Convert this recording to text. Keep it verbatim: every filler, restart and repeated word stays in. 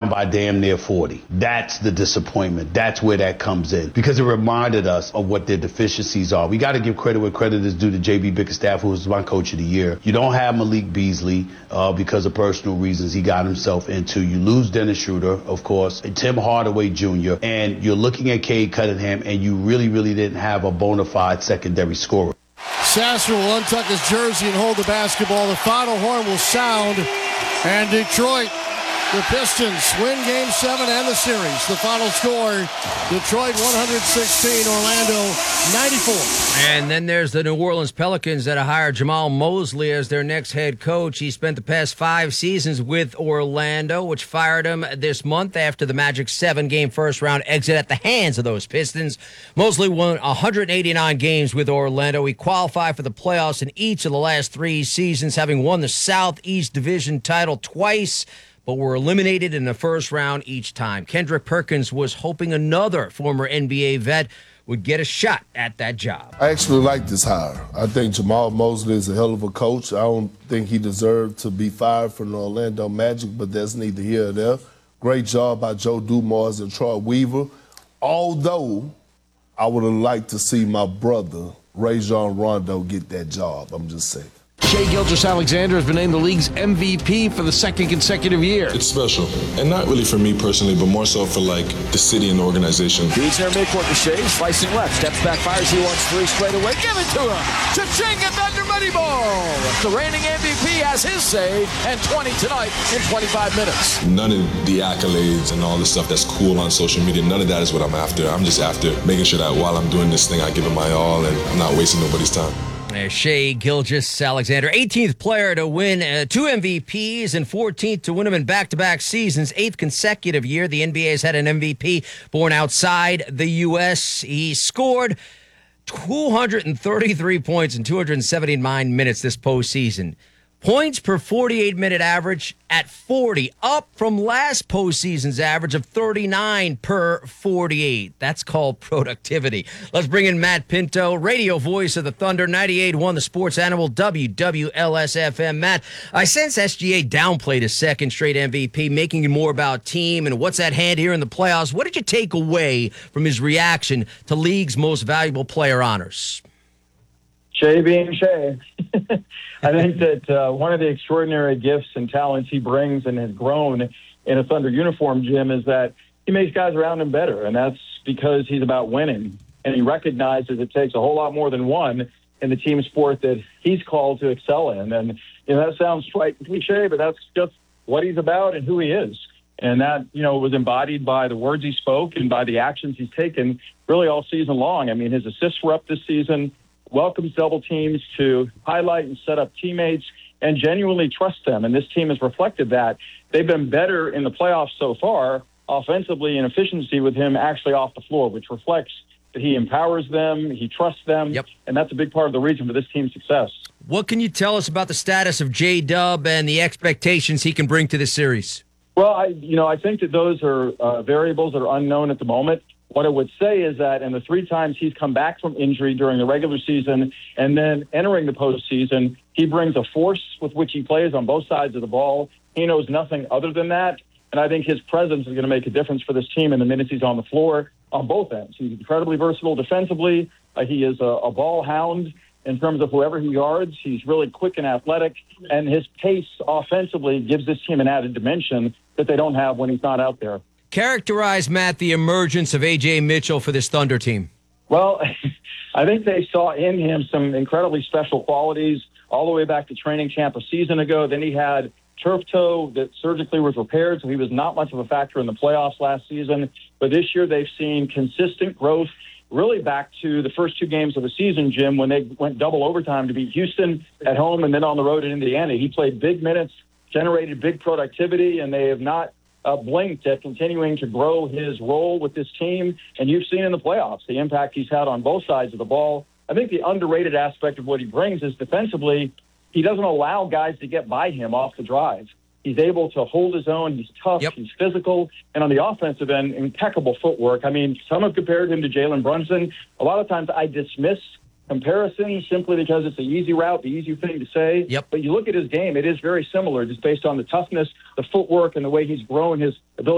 by damn near forty. That's the disappointment. That's where that comes in, because it reminded us of what their deficiencies are. We got to give credit where credit is due to J B Bickerstaff, who was my coach of the year. You don't have Malik Beasley uh, because of personal reasons he got himself into. You lose Dennis Schroeder, of course, and Tim Hardaway Junior, and you're looking at Cade Cunningham, and you really, really didn't have a bona fide secondary scorer. Sasser will untuck his jersey and hold the basketball. The final horn will sound, and Detroit, the Pistons, win Game seven and the series. The final score, Detroit one hundred sixteen, Orlando ninety-four. And then there's the New Orleans Pelicans that have hired Jamal Mosley as their next head coach. He spent the past five seasons with Orlando, which fired him this month after the Magic's seven-game first-round exit at the hands of those Pistons. Mosley won one hundred eighty-nine games with Orlando. He qualified for the playoffs in each of the last three seasons, having won the Southeast Division title twice, but were eliminated in the first round each time. Kendrick Perkins was hoping another former N B A vet would get a shot at that job. I actually like this hire. I think Jamal Mosley is a hell of a coach. I don't think he deserved to be fired from the Orlando Magic, but that's neither here nor there. Great job by Joe Dumars and Troy Weaver. Although I would have liked to see my brother, Rajon Rondo, get that job. I'm just saying. Shai Gilgeous-Alexander has been named the league's M V P for the second consecutive year. It's special, and not really for me personally, but more so for like the city and the organization. Feeds near midcourt to Shai, slicing left, steps back, fires, he wants three straight away. Give it to him! Cha-ching at Thunder Money Ball! The reigning M V P has his say, and twenty tonight in twenty-five minutes. None of the accolades and all the stuff that's cool on social media, none of that is what I'm after. I'm just after making sure that while I'm doing this thing, I give it my all, and I'm not wasting nobody's time. Uh, Shai Gilgeous-Alexander, eighteenth player to win uh, two M V Ps and fourteenth to win them in back-to-back seasons, eighth consecutive year. The N B A has had an M V P born outside the U S He scored two hundred thirty-three points in two hundred seventy-nine minutes this postseason. Points per forty-eight minute average at forty, up from last postseason's average of thirty-nine per forty-eight. That's called productivity. Let's bring in Matt Pinto, radio voice of the Thunder, ninety-eight point one, the sports animal, W W L S F M. Matt, I sense S G A downplayed his second straight M V P, making it more about team and what's at hand here in the playoffs. What did you take away from his reaction to league's most valuable player honors? Shai being Shai. I think that uh, one of the extraordinary gifts and talents he brings and has grown in a Thunder uniform, Jim, is that he makes guys around him better, and that's because he's about winning. And he recognizes it takes a whole lot more than one in the team sport that he's called to excel in. And, you know, that sounds quite cliche, but that's just what he's about and who he is. And that, you know, was embodied by the words he spoke and by the actions he's taken really all season long. I mean, his assists were up this season, welcomes double teams to highlight and set up teammates and genuinely trust them. And this team has reflected that. They've been better in the playoffs so far, offensively and efficiency with him actually off the floor, which reflects that he empowers them, he trusts them, yep. and that's a big part of the reason for this team's success. What can you tell us about the status of J-Dub and the expectations he can bring to this series? Well, I, you know, I think that those are uh, variables that are unknown at the moment. What I would say is that in the three times he's come back from injury during the regular season and then entering the postseason, he brings a force with which he plays on both sides of the ball. He knows nothing other than that. And I think his presence is going to make a difference for this team in the minutes he's on the floor on both ends. He's incredibly versatile defensively. Uh, he is a, a ball hound in terms of whoever he guards. He's really quick and athletic. And his pace offensively gives this team an added dimension that they don't have when he's not out there. Characterize, Matt, the emergence of A J Mitchell for this Thunder team. Well, I think they saw in him some incredibly special qualities all the way back to training camp a season ago. Then he had turf toe that surgically was repaired, so he was not much of a factor in the playoffs last season. But this year they've seen consistent growth really back to the first two games of the season, Jim, when they went double overtime to beat Houston at home and then on the road in Indiana. He played big minutes, generated big productivity, and they have not Uh, blinked at continuing to grow his role with this team. And you've seen in the playoffs the impact he's had on both sides of the ball. I think the underrated aspect of what he brings is defensively, he doesn't allow guys to get by him off the drive. He's able to hold his own. He's tough. Yep. He's physical. And on the offensive end, impeccable footwork. I mean, some have compared him to Jalen Brunson. A lot of times I dismiss comparison simply because it's the easy route, the easy thing to say. Yep. But you look at his game, it is very similar just based on the toughness, the footwork, and the way he's grown his ability